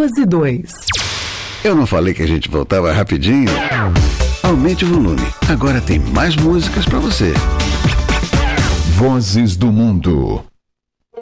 202. Eu não falei que a gente voltava rapidinho? Aumente o volume. Agora tem mais músicas pra você. Vozes do Mundo.